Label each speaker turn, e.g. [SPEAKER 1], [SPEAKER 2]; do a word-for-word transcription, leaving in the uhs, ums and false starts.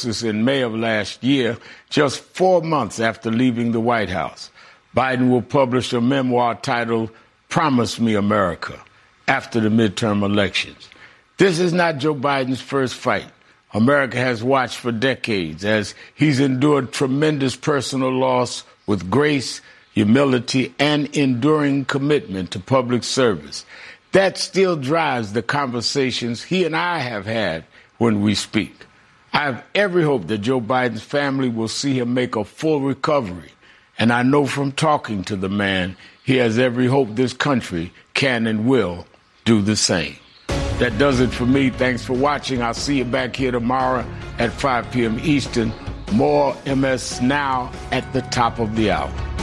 [SPEAKER 1] Resources in May of last year, just four months after leaving the White House. Biden will publish a memoir titled Promise Me America after the midterm elections. This is not Joe Biden's first fight. America has watched for decades as he's endured tremendous personal loss with grace, humility, and enduring commitment to public service. That still drives the conversations he and I have had when we speak. I have every hope that Joe Biden's family will see him make a full recovery. And I know from talking to the man, he has every hope this country can and will do the same. That does it for me. Thanks for watching. I'll see you back here tomorrow at five p.m. Eastern. More M S Now at the top of the hour.